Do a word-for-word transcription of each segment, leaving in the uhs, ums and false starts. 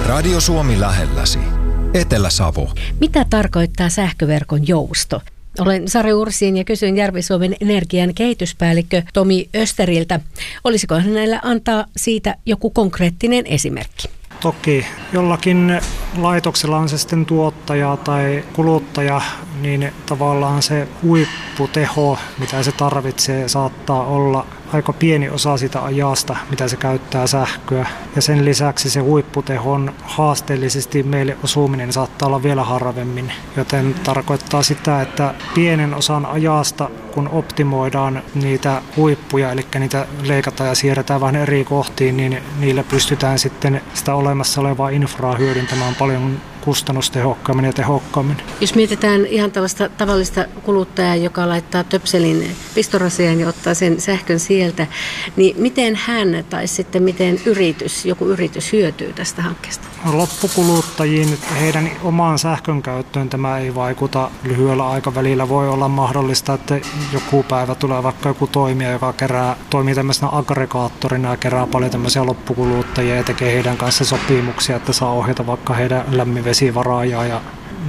Radio Suomi lähelläsi. Etelä-Savo. Mitä tarkoittaa sähköverkon jousto? Olen Sari Ursiin ja kysyin Järvi-Suomen energian kehityspäällikkö Tomi Österiltä. Olisiko hänellä antaa siitä joku konkreettinen esimerkki? Toki jollakin laitoksella on se sitten tuottaja tai kuluttaja, niin tavallaan se huipputeho, mitä se tarvitsee, saattaa olla aika pieni osa sitä ajasta, mitä se käyttää sähköä. Ja sen lisäksi se huipputehon haasteellisesti meille osuminen saattaa olla vielä harvemmin. Joten tarkoittaa sitä, että pienen osan ajasta, kun optimoidaan niitä huippuja, eli niitä leikataan ja siirretään vähän eri kohtiin, niin niillä pystytään sitten sitä olemassa olevaa infraa hyödyntämään paljon kustannustehokkaammin ja tehokkaammin. Jos mietitään ihan tällaista tavallista kuluttajaa, joka laittaa töpselin pistorasiaan ja ottaa sen sähkön sieltä, niin miten hän tai sitten miten yritys, joku yritys hyötyy tästä hankkeesta? Loppukuluttajiin, heidän omaan sähkön käyttöön tämä ei vaikuta lyhyellä aikavälillä. Voi olla mahdollista, että joku päivä tulee vaikka joku toimija, joka kerää, toimii tämmöisenä aggregaattorina ja kerää paljon tämmöisiä loppukuluttajia ja tekee heidän kanssa sopimuksia, että saa ohjata vaikka heidän lämminvesivaraajaa ja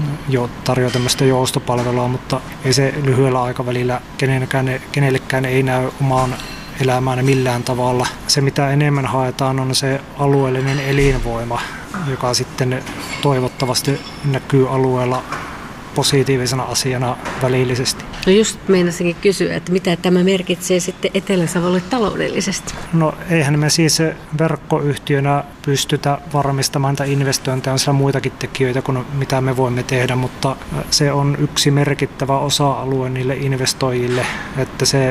jo tarjoaa tämmöistä joustopalvelua, mutta ei se lyhyellä aikavälillä kenellekään, kenellekään ei näy omaan elämään millään tavalla. Se, mitä enemmän haetaan, on se alueellinen elinvoima, joka sitten toivottavasti näkyy alueella positiivisena asiana välillisesti. No just meinasinkin kysyä, että mitä tämä merkitsee sitten Etelä-Savolle taloudellisesti? No eihän me siis verkkoyhtiönä pystytä varmistamaan näitä investointeja, on siellä muitakin tekijöitä kuin mitä me voimme tehdä, mutta se on yksi merkittävä osa-alue niille investoijille, että se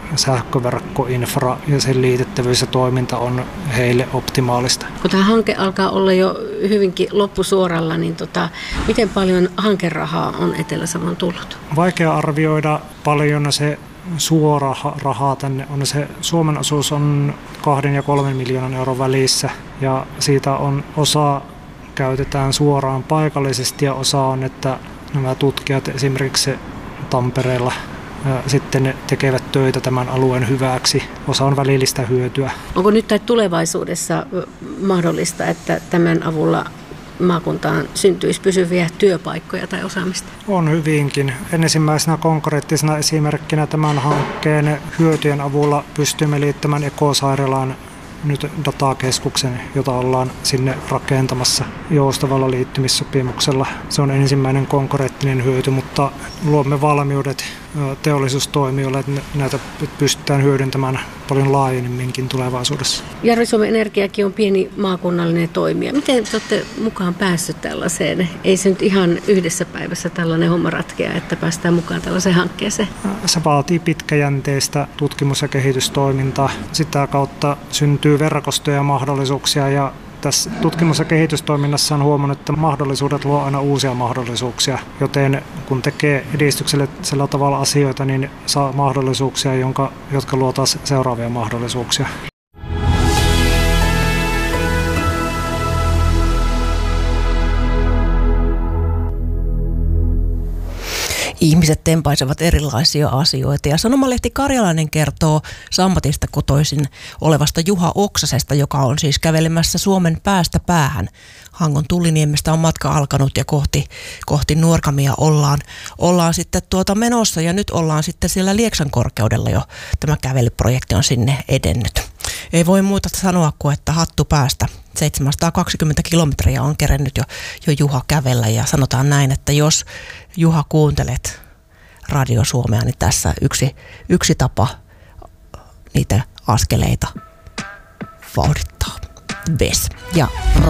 sähköverkkoinfra ja sen liitettävyys ja toiminta on heille optimaalista. Kun tämä hanke alkaa olla jo hyvinkin loppusuoralla, niin tota, miten paljon hankerahaa on Etelä-Savon tullut? Vaikea arvioida paljon se suora rahaa tänne. On se, Suomen osuus on kahden ja kolmen miljoonan euron välissä ja siitä on osa käytetään suoraan paikallisesti ja osa on, että nämä tutkijat esimerkiksi Tampereella ja sitten ne tekevät töitä tämän alueen hyväksi. Osa on välillistä hyötyä. Onko nyt tai tulevaisuudessa mahdollista, että tämän avulla maakuntaan syntyisi pysyviä työpaikkoja tai osaamista? On hyvinkin. Ensimmäisenä konkreettisena esimerkkinä tämän hankkeen hyötyjen avulla pystymme liittämään Ekosairaalaan nyt datakeskuksen, jota ollaan sinne rakentamassa joustavalla liittymissopimuksella. Se on ensimmäinen konkreettinen hyöty, mutta luomme valmiudet teollisuustoimijoille, että näitä pystytään hyödyntämään paljon laajemminkin tulevaisuudessa. Järvi-Suomen Energiakin on pieni maakunnallinen toimija. Miten te olette mukaan päässyt tällaiseen? Ei se nyt ihan yhdessä päivässä tällainen homma ratkea, että päästään mukaan tällaiseen hankkeeseen? Se vaatii pitkäjänteistä tutkimus- ja kehitystoimintaa. Sitä kautta syntyy verkostoja ja mahdollisuuksia ja tässä tutkimus- ja kehitystoiminnassa on huomannut, että mahdollisuudet luo aina uusia mahdollisuuksia, joten kun tekee edistyksellisellä tavalla asioita, niin saa mahdollisuuksia, jonka, jotka luo taas seuraavia mahdollisuuksia. Ihmiset tempaisevat erilaisia asioita ja Sanomalehti Karjalainen kertoo Sammatista kotoisin olevasta Juha Oksasesta, joka on siis kävelemässä Suomen päästä päähän. Hangon Tulliniemestä on matka alkanut ja kohti, kohti Nuorgamia ollaan, ollaan sitten tuota menossa ja nyt ollaan sitten siellä Lieksan korkeudella jo. Tämä kävelyprojekti on sinne edennyt. Ei voi muuta sanoa kuin, että hattu päästä. seitsemänsataakaksikymmentä kilometriä on kerennyt jo, jo Juha kävellä ja sanotaan näin, että jos Juha kuuntelet Radio Suomea, niin tässä yksi, yksi tapa niitä askeleita vauhdittaa. Ves ja